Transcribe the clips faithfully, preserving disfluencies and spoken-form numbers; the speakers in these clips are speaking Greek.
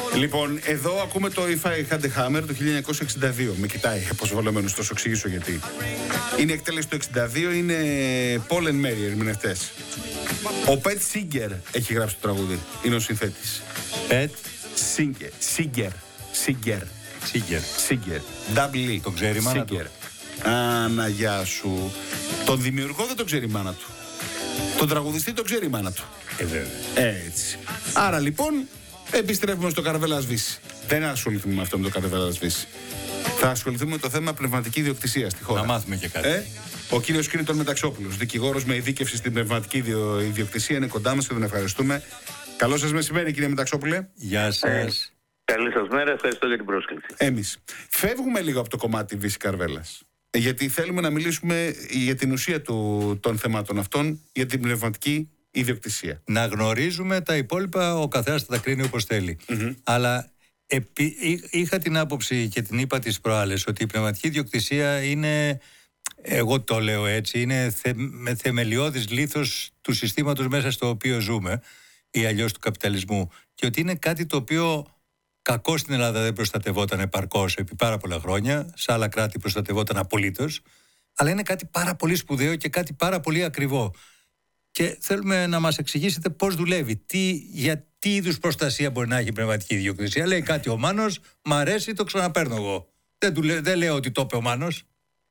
Λοιπόν, εδώ ακούμε το If I Had a Hammer το χίλια εννιακόσια εξήντα δύο. Με κοιτάει αποσβολωμένος, θα σου εξηγήσω γιατί. Είναι εκτέλεση το εξήντα δύο, είναι Paul and Mary ερμηνευτές. Ο Pet Seeger έχει γράψει το τραγούδι, είναι ο συνθέτης. Pet Seeger. Seeger. Seeger. Seeger. Seeger. Double E. Τον ξέρει η μάνα του. Άνα, γεια σου. Τον δημιουργό δεν τον ξέρει η μάνα του. Τον τραγουδιστή τον ξέρει η μάνα του. Ε, βέβαια. Έτσι. Άρα λοιπόν, επιστρέφουμε στο Καρβέλα Σβήση. Δεν ασχοληθούμε με αυτό με το Καρβέλα Σβήση. Θα ασχοληθούμε με το θέμα πνευματική ιδιοκτησία στη χώρα. Να μάθουμε και κάτι. Ε? Ο κύριος Κρήτον Μεταξόπουλος, δικηγόρος με ειδίκευση στην πνευματική ιδιοκτησία, είναι κοντά μας και τον ευχαριστούμε. Καλό σας μεσημέρι, κύριε Μεταξόπουλε. Γεια σας. Ε, καλή σας μέρα, ευχαριστώ για την πρόσκληση. Εμείς φεύγουμε λίγο από το κομμάτι Βύση Καρβέλας. Γιατί θέλουμε να μιλήσουμε για την ουσία του, των θεμάτων αυτών, για την πνευματική ιδιοκτησία. Να γνωρίζουμε τα υπόλοιπα, ο καθένας θα τα κρίνει όπως θέλει. Mm-hmm. Αλλά επί, εί, είχα την άποψη και την είπα τις προάλλες ότι η πνευματική ιδιοκτησία είναι, εγώ το λέω έτσι, είναι θε, με θεμελιώδης λίθος του συστήματος μέσα στο οποίο ζούμε ή αλλιώς του καπιταλισμού, και ότι είναι κάτι το οποίο κακώς στην Ελλάδα δεν προστατευόταν επαρκώς επί πάρα πολλά χρόνια, σε άλλα κράτη προστατευόταν απολύτως, αλλά είναι κάτι πάρα πολύ σπουδαίο και κάτι πάρα πολύ ακριβό. Και θέλουμε να μας εξηγήσετε πώς δουλεύει, τι, για τι είδους προστασία μπορεί να έχει η πνευματική ιδιοκτησία. Λέει κάτι ο Μάνος, μ' αρέσει, το ξαναπαίρνω εγώ. Δεν, του, δεν λέω ότι το είπε ο Μάνος.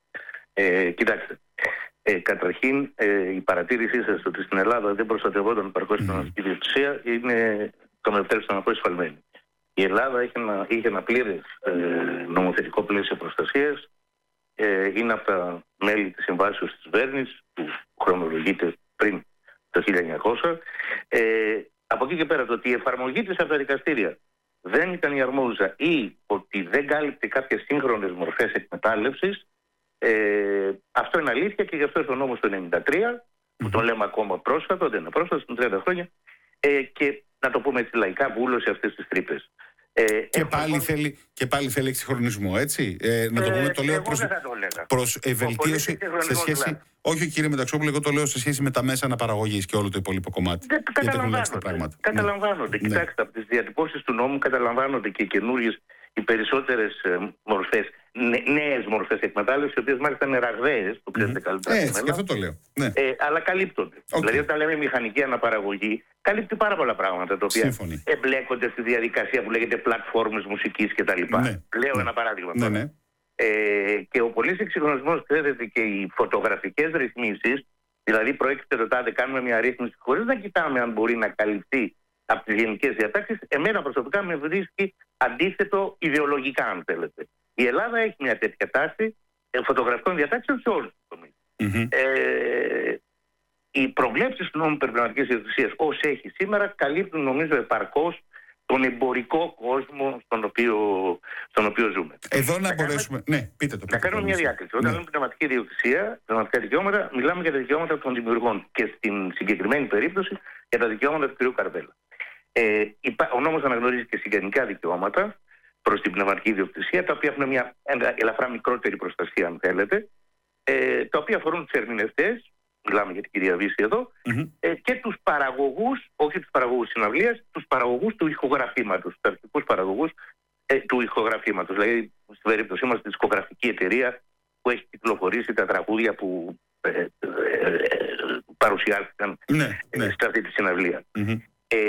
Ε, κοιτάξτε, ε, καταρχήν ε, η παρατήρησή σας ότι στην Ελλάδα δεν προστατευόταν επαρκώς η πνευματική ιδιοκτησία είναι, το με επιτρέψτε να πω, εσφαλμένη. Η Ελλάδα είχε ένα, είχε ένα πλήρες ε, νομοθετικό πλαίσιο προστασίας. Ε, είναι από τα μέλη της συμβάσεως της Βέρνης, που χρονολογείται πριν το χίλια εννιακόσια. Ε, από εκεί και πέρα, το ότι η εφαρμογή της από τα δικαστήρια δεν ήταν η αρμόζουσα ή ότι δεν κάλυπτε κάποιες σύγχρονες μορφές εκμετάλλευσης, ε, αυτό είναι αλήθεια, και γι' αυτό ήρθε ο νόμος του ενενήντα τρία, που το λέμε ακόμα πρόσφατο, δεν είναι πρόσφατο, είναι τριάντα χρόνια, ε, και να το πούμε έτσι λαϊκά, βούλωσε αυτές τις τρύπες. Ε, και, πάλι λοιπόν... θέλει, και πάλι θέλει εξυγχρονισμό, έτσι. Ε, να το πούμε, ε, το λέω προς, προς ευελτίωση σε σχέση. Δηλαδή. Όχι, κύριε Μεταξόπουλο, εγώ το λέω σε σχέση με τα μέσα αναπαραγωγής και όλο το υπόλοιπο κομμάτι. Δεν, γιατί έχουν αλλάξει τα πράγματα. Καταλαμβάνονται. Ναι. Κοιτάξτε, από τις διατυπώσεις του νόμου καταλαμβάνονται και καινούριες, οι περισσότερες ε, μορφές, νέες μορφές εκμετάλλευσης, οι οποίες μάλιστα είναι ραγδαίες, το ξέρετε mm-hmm. καλύτερα. Ε, έτσι, και αυτό το λέω. Ναι. Ε, αλλά καλύπτονται. Okay. Δηλαδή, όταν λέμε μηχανική αναπαραγωγή, καλύπτει πάρα πολλά πράγματα τα οποία Σύμφωνοι. εμπλέκονται στη διαδικασία που λέγεται πλατφόρμες μουσικής κτλ. Ναι. Λέω ναι. ένα παράδειγμα. Ναι, ναι. Ε, και ο πολύς εξυγχρονισμός, ξέρετε, και οι φωτογραφικές ρυθμίσεις, δηλαδή προέκειται το τάδε, κάνουμε μια ρύθμιση χωρίς να κοιτάμε αν μπορεί να καλυφθεί από τις γενικές διατάξεις, εμένα προσωπικά με βρίσκει αντίθετο ιδεολογικά, αν θέλετε. Η Ελλάδα έχει μια τέτοια τάση φωτογραφικών διατάξεων σε όλους τους τομείς. Mm-hmm. Ε, οι προβλέψεις του νόμου περί πνευματικής ιδιοκτησίας ως έχει σήμερα καλύπτουν, νομίζω, επαρκώς τον εμπορικό κόσμο στον οποίο, στον οποίο ζούμε. Εδώ να μπορέσουμε. Κάνουμε... Ναι, πείτε το. Να κάνουμε μια διάκριση. Όταν ναι. λέμε πνευματική ιδιοκτησία, πνευματικά δικαιώματα, μιλάμε για τα δικαιώματα των δημιουργών και στην συγκεκριμένη περίπτωση για τα δικαιώματα του κ. Καρβέλα. Ε, ο νόμος αναγνωρίζει και συγγενικά δικαιώματα προς την πνευματική ιδιοκτησία, τα οποία έχουν μια ελαφρά μικρότερη προστασία, αν θέλετε, ε, τα οποία αφορούν τους ερμηνευτές. Μιλάμε για την κυρία Βύση εδώ, mm-hmm. ε, και τους παραγωγούς, όχι τους παραγωγούς συναυλίας, τους παραγωγούς του ηχογραφήματος, τους αρχικούς παραγωγούς ε, του ηχογραφήματος. Δηλαδή, στην περίπτωσή μας, τη δισκογραφική εταιρεία που έχει κυκλοφορήσει τα τραγούδια που ε, ε, ε, παρουσιάστηκαν ναι, ναι. σε αυτή τη συναυλία. Mm-hmm. Ε,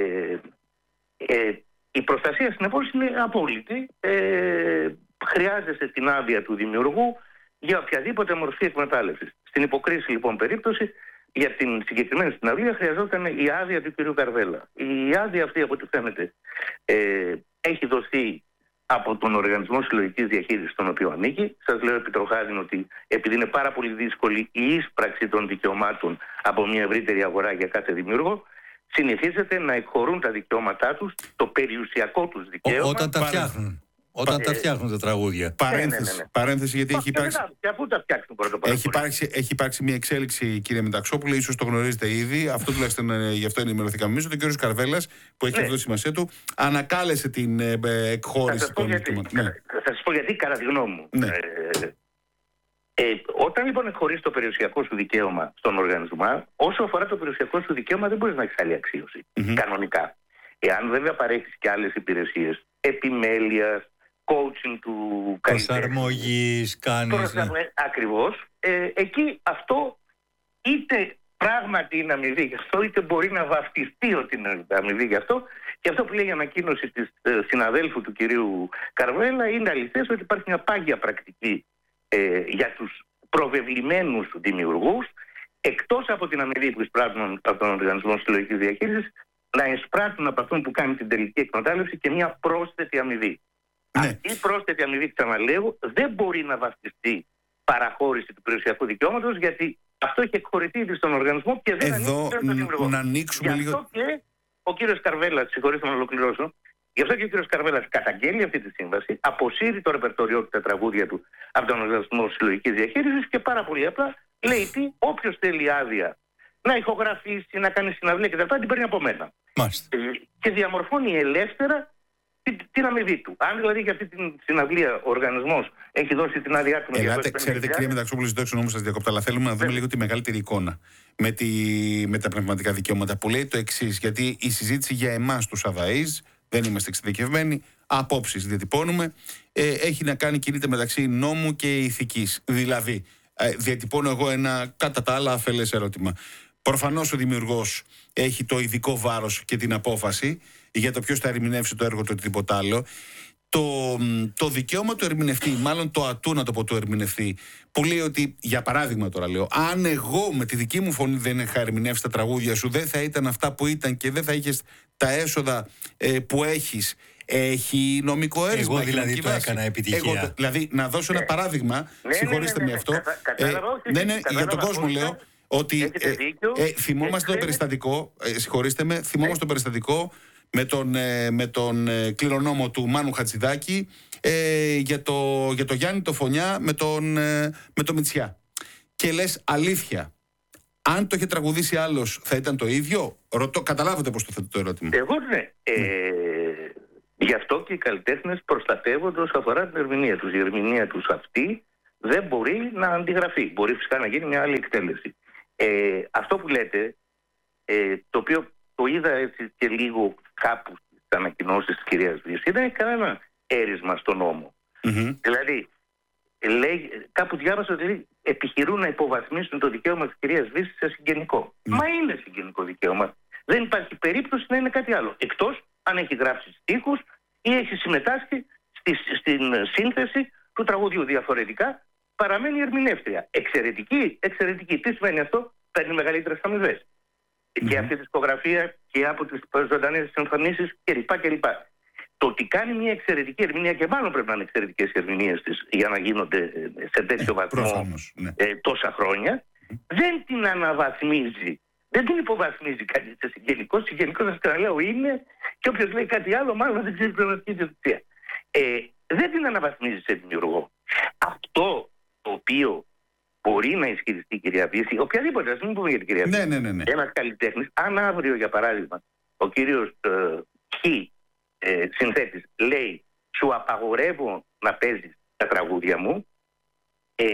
ε, η προστασία, συνεπώς, είναι απόλυτη. Ε, χρειάζεσαι την άδεια του δημιουργού για οποιαδήποτε μορφή εκμετάλλευσης. Στην υποκρίση λοιπόν περίπτωση, για την συγκεκριμένη συναυλία χρειαζόταν η άδεια του κ. Καρβέλα. Η άδεια αυτή, από ό,τι φαίνεται, ε, έχει δοθεί από τον Οργανισμό Συλλογικής Διαχείρισης, στον οποίο ανήκει. Σας λέω επιτροχάδιν ότι επειδή είναι πάρα πολύ δύσκολη η ίσπραξη των δικαιωμάτων από μια ευρύτερη αγορά για κάθε δημιουργό, συνηθίζεται να εκχωρούν τα δικαιώματά τους, το περιουσιακό τους δικαίωμα. Ό, όταν τα φτιάχνουν. Όταν ε, τα φτιάχνουν τα τραγούδια. Παρένθεση, ναι, ναι, ναι. παρένθεση γιατί έχει υπάρξει. Και αφού τα φτιάξουν πρώτα πρώτα. Έχει υπάρξει, έχει υπάρξει μια εξέλιξη, κύριε Μεταξόπουλε, ίσως το γνωρίζετε ήδη. Αυτό τουλάχιστον ε, γι' αυτό ενημερωθήκαμε εμείς. Ο κ. Καρβέλας, που έχει ναι. αυτό τη σημασία του, ανακάλεσε την ε, ε, εκχώρηση των δικαιωμάτων. Ναι. Θα σας πω γιατί, κατά τη γνώμη μου. Ναι. Ε, ε, όταν λοιπόν εκχωρείς το περιουσιακό σου δικαίωμα στον οργανισμό, όσο αφορά το περιουσιακό σου δικαίωμα, δεν μπορείς να έχεις άλλη αξίωση. Mm-hmm. Κανονικά. Εάν βέβαια παρέχεις και άλλες υπηρεσίες επιμέλειας, coaching του καλλιτέχνη, προσαρμογής, κάνεις... Ναι. Ακριβώς. Ε, εκεί αυτό είτε πράγματι είναι αμοιβή γι' αυτό, είτε μπορεί να βαφτιστεί ότι είναι αμοιβή γι' αυτό. Και αυτό που λέει η ανακοίνωση της ε, συναδέλφου του κυρίου Καρβέλα είναι αληθές ότι υπάρχει μια πάγια πρακτική ε, για τους προβεβλημένους δημιουργούς, εκτός από την αμοιβή που εισπράττουν από τον Οργανισμό Συλλογικής Διαχείρισης, να εισπράττουν από αυτόν που κάνει την τελική εκμετάλλευση και μια πρόσθετη αμοιβή. Ναι. Αυτή η πρόσθετη αμοιβή, ξαναλέω, δεν μπορεί να βαφτιστεί παραχώρηση του περιουσιακού δικαιώματος, γιατί αυτό έχει εκχωρηθεί ήδη στον οργανισμό και δεν Εδώ ανήκει στον δημιουργό. να ανοίξουμε Γι' αυτό λίγο... και ο κύριος Καρβέλας, συγχωρείτε να ολοκληρώσω, γι' αυτό και ο κύριος Καρβέλας καταγγέλει αυτή τη σύμβαση, αποσύρει το ρεπερτοριό του, τα τραγούδια του από τον Οργανισμό Συλλογικής Διαχείρισης και πάρα πολύ απλά λέει τι, όποιος θέλει άδεια να ηχογραφήσει, να κάνει συναυλία κτλ. Την παίρνει από μένα. Μάλιστα. Και διαμορφώνει ελεύθερα την, την αμοιβή του. Αν δηλαδή για αυτή την συναυλία ο οργανισμός έχει δώσει την άδειά του... Ελάτε, ξέρετε κύριε Μεταξόπουλο, ζητώ εξ ονόμου σας διακόπτω, αλλά θέλουμε να δούμε λίγο τη μεγαλύτερη εικόνα με, τη, με τα πνευματικά δικαιώματα που λέει το εξής, γιατί η συζήτηση για εμάς τους ΑΒΑΗΣ, δεν είμαστε εξειδικευμένοι, απόψεις διατυπώνουμε, ε, έχει να κάνει, κινείται μεταξύ νόμου και ηθικής. Δηλαδή, ε, διατυπώνω εγώ ένα κατά τα άλλα αφελές ερώτημα. Προφανώς ο δημιουργός έχει το ειδικό βάρος και την απόφαση για το ποιος θα ερμηνεύσει το έργο του οτιδήποτε άλλο. Το, το δικαίωμα του ερμηνευτή, μάλλον το ατού να το πω του ερμηνευτή, που λέει ότι, για παράδειγμα τώρα λέω, αν εγώ με τη δική μου φωνή δεν είχα ερμηνεύσει τα τραγούδια σου, δεν θα ήταν αυτά που ήταν και δεν θα είχες τα έσοδα ε, που έχεις. Έχει νομικό αίρισμα. Εγώ δηλαδή το βάση. Έκανα επιτυχία. Εγώ, δηλαδή, να δώσω ένα παράδειγμα, ναι, συγχωρήστε ναι, ναι, με αυτό. Κατα, κατάλαβα, ε, ναι, ναι, για τον κόσμο λέω. Ότι ε, ε, ε, θυμόμαστε το περιστατικό, ε, συγχωρήστε με, θυμόμαστε το περιστατικό με τον, ε, με τον ε, κληρονόμο του Μάνου Χατζηδάκη ε, για, το, για το Γιάννη το Φωνιά με τον, ε, με το Μητσιά. Και λες αλήθεια, αν το είχε τραγουδήσει άλλος θα ήταν το ίδιο? Ρωτώ, καταλάβετε πώς το θέτω το ερώτημα. Εγώ ναι. Ε, γι' αυτό και οι καλλιτέχνες προστατεύονται όσο αφορά την ερμηνεία τους. Η ερμηνεία τους αυτή δεν μπορεί να αντιγραφεί. Μπορεί φυσικά να γίνει μια άλλη εκτέλεση. Ε, αυτό που λέτε, ε, το οποίο το είδα έτσι και λίγο κάπου στις ανακοινώσεις της κυρίας Βύση, δεν έχει κανένα έρισμα στον νόμο. Mm-hmm. Δηλαδή, λέει, κάπου διάβασα ότι λέει, επιχειρούν να υποβαθμίσουν το δικαίωμα της κυρίας Βύση σε συγγενικό. Mm. Μα είναι συγγενικό δικαίωμα. Δεν υπάρχει περίπτωση να είναι κάτι άλλο. Εκτός αν έχει γράψει στίχους ή έχει συμμετάσχει στη, στην σύνθεση του τραγουδιού. Διαφορετικά παραμένει ερμηνεύτρια. Εξαιρετική, εξαιρετική. Τι σημαίνει αυτό? Παίρνει μεγαλύτερες αμοιβές. Mm-hmm. Και αυτή τη δισκογραφία και από τις ζωντανές εμφανίσεις κλπ. κλπ. Το ότι κάνει μια εξαιρετική ερμηνεία, και μάλλον πρέπει να είναι εξαιρετικές οι ερμηνείες της για να γίνονται σε τέτοιο βαθμό προφανώς, ναι. ε, τόσα χρόνια, mm-hmm. δεν την αναβαθμίζει. Δεν την υποβαθμίζει κάτι σε συγγενικό. Συγγενικό, σας ξαναλέω, είναι, και όποιος λέει κάτι άλλο, μάλλον δεν ξέρει την πνευματική ιδιοκτησία. Ε, δεν την αναβαθμίζει σε δημιουργό. Αυτό το οποίο μπορεί να ισχυριστεί η κυρία Βύση, οποιαδήποτε, ας μην πούμε για την κυρία Βύση, ναι, ναι, ναι, ναι. ένας καλλιτέχνης, αν αύριο για παράδειγμα ο κύριος ε, Χ ε, συνθέτης λέει σου απαγορεύω να παίζεις τα τραγούδια μου, ε,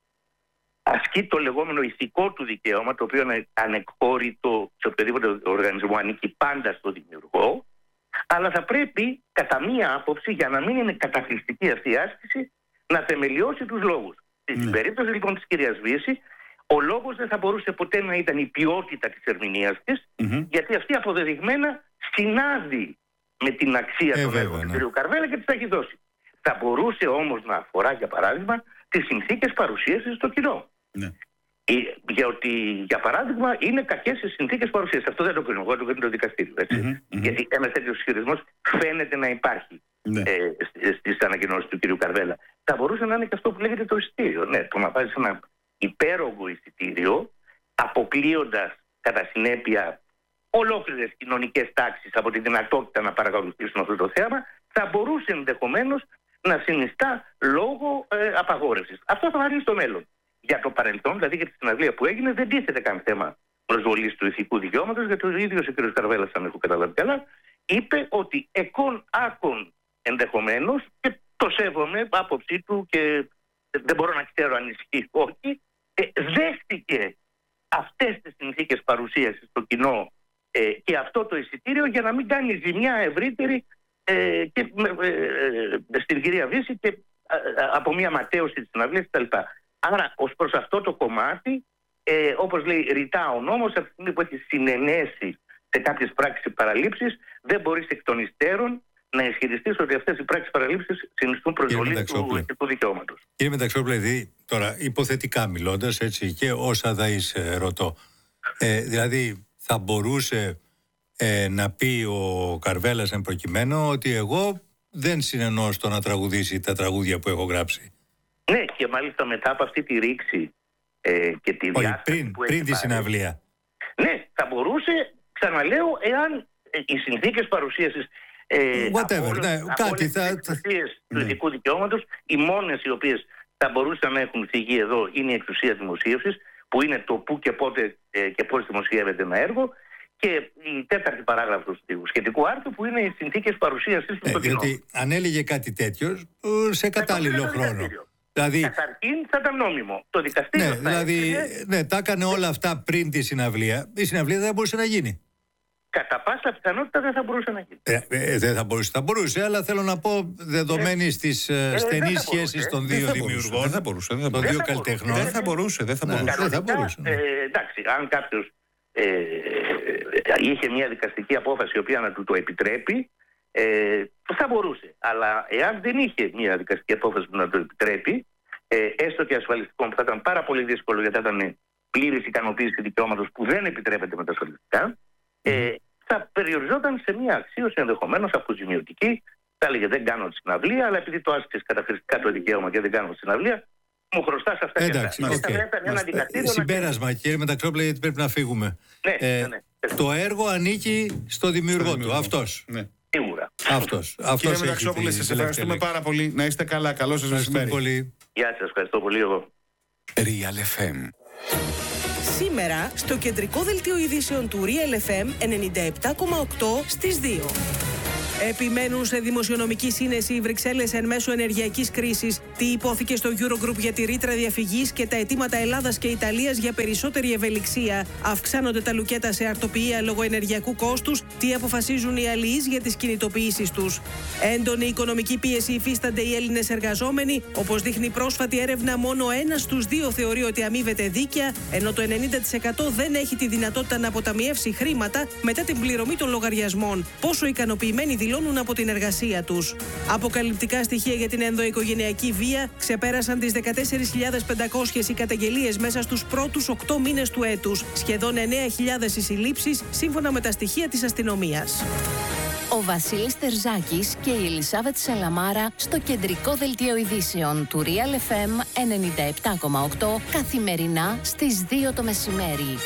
ασκεί το λεγόμενο ηθικό του δικαίωμα, το οποίο είναι ανεκχώρητο σε οποιοδήποτε οργανισμό, ανήκει πάντα στο δημιουργό, αλλά θα πρέπει κατά μία άποψη, για να μην είναι καταχρηστική αυτή η άσκηση, να θεμελιώσει τους λόγους. Στην ναι. περίπτωση λοιπόν της κυρίας Βύση, ο λόγος δεν θα μπορούσε ποτέ να ήταν η ποιότητα της ερμηνείας της, mm-hmm. γιατί αυτή αποδεδειγμένα συνάδει με την αξία ε, των έργων του ναι. κ. Καρβέλα και της τα έχει δώσει. Θα μπορούσε όμως να αφορά, για παράδειγμα, τις συνθήκες παρουσίασης στο κοινό. Ναι. Γιατί, για παράδειγμα, είναι κακές οι συνθήκες παρουσίασης. Αυτό δεν το κρίνω εγώ, το κρίνει το δικαστήριο. Έτσι. Mm-hmm, mm-hmm. Γιατί ένας τέτοιος ισχυρισμός φαίνεται να υπάρχει ναι. ε, στις ανακοινώσεις του κ. Καρβέλα. Θα μπορούσε να είναι και αυτό που λέγεται το εισιτήριο. Ναι, το να πάρεις ένα υπέρογο εισιτήριο, αποκλείοντας κατά συνέπεια ολόκληρες κοινωνικές τάξεις από τη δυνατότητα να παρακολουθήσουν αυτό το θέμα, θα μπορούσε ενδεχομένως να συνιστά λόγω ε, απαγόρευσης. Αυτό θα βάλει στο μέλλον. Για το παρελθόν, δηλαδή για τη συναυλία που έγινε, δεν τίθεται καν θέμα προσβολής του ηθικού δικαιώματος, γιατί ο ίδιος ο κ. Καρβέλας, αν έχω καταλάβει καλά, είπε ότι εκόν άκον ενδεχομένως, και το σέβομαι, άποψή του και δεν μπορώ να ξέρω αν ισχύει όχι, ε, δέχτηκε αυτές τις συνθήκες παρουσίασης στο κοινό Ε, και αυτό το εισιτήριο για να μην κάνει ζημιά ευρύτερη ε, και, ε, ε, στην κυρία Βύση και ε, από μια ματέωση της συναυλίας κτλ. Άρα ως προς αυτό το κομμάτι, ε, όπως λέει ρητά ο νόμος, από τη στιγμή που έχει συνενέσει σε κάποιες πράξεις παραλήψεις, δεν μπορείς εκ των υστέρων να ισχυριστείς ότι αυτές οι πράξεις παραλήψεις συνιστούν προσβολή του εθνικού δικαιώματος. Κύριε Μεταξόπουλε, δηλαδή, τώρα υποθετικά μιλώντας, έτσι, και όσα δαείς ε, ρωτώ, ε, δηλαδή θα μπορούσε ε, να πει ο Καρβέλας εν προκειμένου ότι εγώ δεν συνενώ στο να τραγουδήσει τα τραγούδια που έχω γράψει. Ναι, και μάλιστα μετά από αυτή τη ρήξη ε, και τη διάσταση πριν, που πριν έχει τη πάρει, συναυλία. Ναι, θα μπορούσε, ξαναλέω, εάν ε, οι συνθήκες παρουσίασης ε, Whatever, από όλες, ναι, από κάτι όλες θα... τις εξουσίες ναι. του ειδικού δικαιώματος, οι μόνες οι οποίες θα μπορούσαν να έχουν θυγεί εδώ είναι η εξουσία δημοσίευσης, που είναι το πού και πότε ε, και πώς δημοσιεύεται ένα έργο, και η τέταρτη παράγραφος του σχετικού άρθρου, που είναι οι συνθήκες παρουσίασης του Ε, στο κοινό. διότι αν έλεγε κάτι τέτοιο σε κατάλληλο χρόνο. Δηλαδή, καταρχήν θα ήταν νόμιμο. Το δικαστήριο ναι, θα δηλαδή έφυγε, ναι, τα έκανε όλα αυτά πριν τη συναυλία. Η συναυλία δεν θα μπορούσε να γίνει. κατά πάσα πιθανότητα δεν θα μπορούσε να γίνει. Ε, ε, δεν θα μπορούσε, θα μπορούσε, αλλά θέλω να πω, δεδομένη τη ε, ε, στενή δεν θα σχέση μπορούσε. των Δεν δύο θα μπορούσε, δημιουργών, δεν θα μπορούσε, δεν θα των μπορούσε. δύο Δεν θα καλλιτεχνών. Δεν θα μπορούσε, δεν θα Ναι. μπορούσε. Δεν θα Κανονικά, μπορούσε, ναι. ε, εντάξει, αν κάποιος ε, είχε μια δικαστική απόφαση η οποία να του το επιτρέπει, ε, θα μπορούσε. Αλλά εάν δεν είχε μια δικαστική απόφαση που να το επιτρέπει, ε, έστω και ασφαλιστικό, που θα ήταν πάρα πολύ δύσκολο, γιατί θα ήταν πλήρης ικανοποίηση δικαιώματος που δεν επιτρέπεται με τα ασφαλιστικά, ε, θα περιοριζόταν σε μια αξίωση ενδεχομένως αποζημιωτική. Θα έλεγε δεν κάνω τη συναυλία, αλλά επειδή το άσκησες καταχρηστικά το δικαίωμα και δεν κάνω τη συναυλία, μου χρωστάς αυτά και Εντάξει, αυτά. οκ. Και θα ήταν ένα δικαστήριο να- Συμπέρασμα, κύριε Μεταξόπουλε, γιατί πρέπει να φύγουμε. Ναι, Ε, ναι, ναι. Το έργο ανήκει στο δημιουργό του. Αυτός. Ναι. Σίγουρα. Αυτός. Αυτός Κύριε έχει Μεταξόπουλε, τη σας τελευταία ευχαριστούμε λέξη. πάρα πολύ. Να είστε καλά. Καλό σας Ευχαριστούμε μεσημέρι. πολύ. Γεια σας, ευχαριστώ πολύ εγώ. Real εφ εμ. Σήμερα στο κεντρικό δελτίο ειδήσεων του Real εφ εμ ενενήντα επτά κόμμα οκτώ στις δύο. Επιμένουν σε δημοσιονομική σύνεση οι Βρυξέλλες εν μέσω ενεργειακής κρίσης. Τι υπόθηκε στο Eurogroup για τη ρήτρα διαφυγής και τα αιτήματα Ελλάδας και Ιταλίας για περισσότερη ευελιξία. Αυξάνονται τα λουκέτα σε αρτοποιία λόγω ενεργειακού κόστους. Τι αποφασίζουν οι αλληλείς για τις κινητοποιήσεις τους. Έντονη οικονομική πίεση υφίστανται οι Έλληνες εργαζόμενοι. Όπως δείχνει πρόσφατη έρευνα, μόνο ένας στους δύο θεωρεί ότι αμείβεται δίκαια, ενώ το ενενήντα τοις εκατό δεν έχει τη δυνατότητα να αποταμιεύσει χρήματα μετά την πληρωμή των λογαριασμών. Πόσο ικανοποιημένοι δηλώνουν από την εργασία τους. Αποκαλυπτικά στοιχεία για την ενδοοικογενειακή βία ξεπέρασαν τις δεκατέσσερις χιλιάδες πεντακόσιες οι καταγγελίες μέσα στους πρώτους οκτώ μήνες του έτους. Σχεδόν εννέα χιλιάδες οι συλλήψεις, σύμφωνα με τα στοιχεία της αστυνομίας. Ο Βασίλης Τερζάκης και η Ελισάβετ Σαλαμάρα στο κεντρικό δελτίο ειδήσεων του Real εφ εμ ενενήντα επτά κόμμα οκτώ καθημερινά στις δύο το μεσημέρι.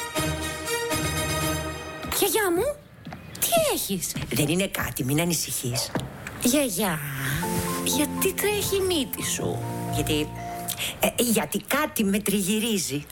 Γιαγιά μου, τι έχεις? Δεν είναι κάτι, μην ανησυχείς. Γιαγιά, γιατί τρέχει η μύτη σου? Γιατί, ε, γιατί κάτι με τριγυρίζει.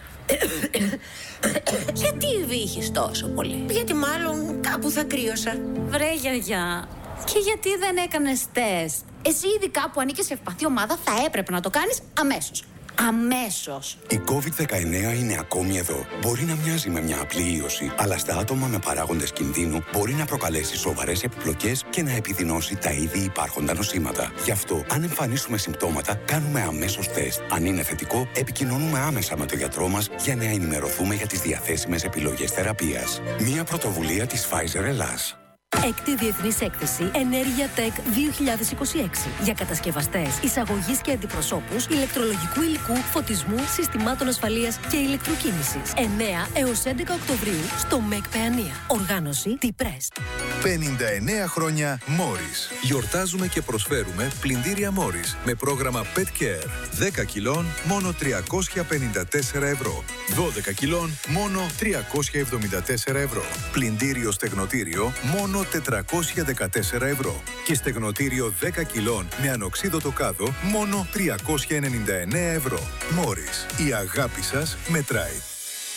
Γιατί βύχεις τόσο πολύ? Γιατί μάλλον κάπου θα κρύωσα. Βρε γιαγιά, και γιατί δεν έκανες τεστ? Εσύ ήδη κάπου ανήκεις σε ευπαθή ομάδα, θα έπρεπε να το κάνεις αμέσως. Αμέσως. Η κόβιντ δεκαεννέα είναι ακόμη εδώ. Μπορεί να μοιάζει με μια απλή ίωση, αλλά στα άτομα με παράγοντες κινδύνου μπορεί να προκαλέσει σοβαρές επιπλοκές και να επιδεινώσει τα ήδη υπάρχοντα νοσήματα. Γι' αυτό, αν εμφανίσουμε συμπτώματα, κάνουμε αμέσως τεστ. Αν είναι θετικό, επικοινωνούμε άμεσα με τον γιατρό μας για να ενημερωθούμε για τις διαθέσιμες επιλογές θεραπείας. Μια πρωτοβουλία της Pfizer Ελλάς. Έκτη Διεθνής Έκθεση Ενέργεια Tech δύο χιλιάδες είκοσι έξι για κατασκευαστές, εισαγωγής και αντιπροσώπους ηλεκτρολογικού υλικού, φωτισμού, συστημάτων ασφαλείας και ηλεκτροκίνησης. εννέα έως έντεκα Οκτωβρίου στο ΜΕΚ Παιανία. Οργάνωση T-Press. πενήντα εννέα χρόνια Morris. Γιορτάζουμε και προσφέρουμε πλυντήρια Morris με πρόγραμμα Pet Care. δέκα κιλών μόνο τριακόσια πενήντα τέσσερα ευρώ. δώδεκα κιλών μόνο τριακόσια εβδομήντα τέσσερα ευρώ. Πλυντήριο στεγνοτήριο μόνο τετρακόσια δεκατέσσερα ευρώ. Και στεγνοτήριο δέκα κιλών με ανοξίδωτο κάδο μόνο τριακόσια ενενήντα εννέα ευρώ. Morris. Η αγάπη σας μετράει.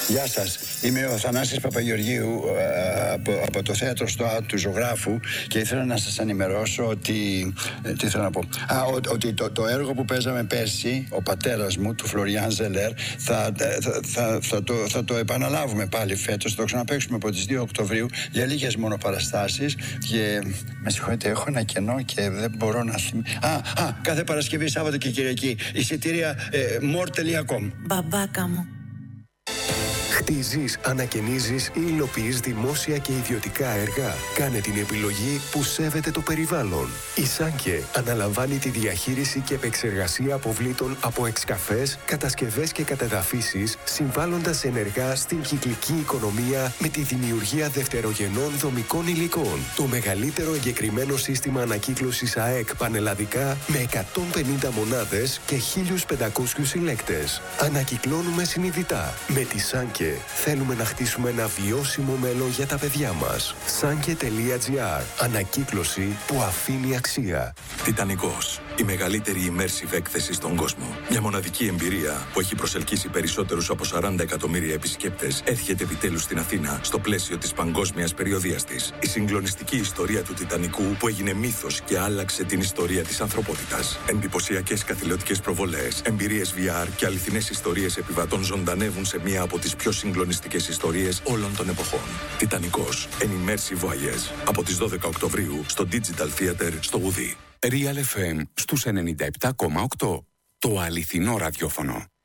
Γεια σας. Είμαι ο Θανάσης Παπαγεωργίου από, από το θέατρο στο ΑΤ του Ζωγράφου και ήθελα να σας ενημερώσω ότι. Τι ήθελα να πω. Α, ο, ότι το, το έργο που παίζαμε πέρσι, ο πατέρας μου, του Φλωριάν Ζελέρ, θα, θα, θα, θα, το, θα το επαναλάβουμε πάλι φέτος. Θα το ξαναπαίξουμε από τις δύο Οκτωβρίου για λίγες μόνο παραστάσεις. Και με συγχωρείτε, έχω ένα κενό και δεν μπορώ να θυμηθώ. Α, α, κάθε Παρασκευή, Σάββατο και Κυριακή. Εισιτήρια ε, more τελεία com. Μπαμπάκα μου. Χτίζεις, ανακαινίζεις ή υλοποιείς δημόσια και ιδιωτικά έργα. Κάνε την επιλογή που σέβεται το περιβάλλον. Η Σάνκε αναλαμβάνει τη διαχείριση και επεξεργασία αποβλήτων από εξκαφές, κατασκευές και κατεδαφίσεις, συμβάλλοντας ενεργά στην κυκλική οικονομία με τη δημιουργία δευτερογενών δομικών υλικών. Το μεγαλύτερο εγκεκριμένο σύστημα ανακύκλωσης ΑΕΚ πανελλαδικά με εκατόν πενήντα μονάδες και χίλιους πεντακόσιους συλλέκτες. Ανακυκλώνουμε συνειδητά. Με τη Σάνκε θέλουμε να χτίσουμε ένα βιώσιμο μέλλον για τα παιδιά μας. Sanke τελεία τζι άρ. Ανακύκλωση που αφήνει αξία. Τιτανικός. Η μεγαλύτερη immersive έκθεση στον κόσμο. Μια μοναδική εμπειρία που έχει προσελκύσει περισσότερους από σαράντα εκατομμύρια επισκέπτες έρχεται επιτέλους στην Αθήνα στο πλαίσιο της παγκόσμιας περιοδίας της. Η συγκλονιστική ιστορία του Τιτανικού που έγινε μύθος και άλλαξε την ιστορία της ανθρωπότητας. Εντυπωσιακές καθηλωτικές προβολές, εμπειρίες βι αρ και αληθινές ιστορίες επιβατών ζωντανεύουν σε μία από τις πιο συγκλονιστικές ιστορίες όλων των εποχών. Τιτανικός. An immersive voyage. Από τις δώδεκα Οκτωβρίου στο Digital Theater στο Ουδί. Real εφ εμ στους ενενήντα επτά κόμμα οκτώ. Το αληθινό ραδιόφωνο.